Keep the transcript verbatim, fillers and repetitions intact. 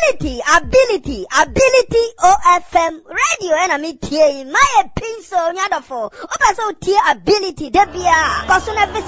ability, ability, ability O F M radio and me tie my pin so nyadofo. Opa so tie ability debia. Cause na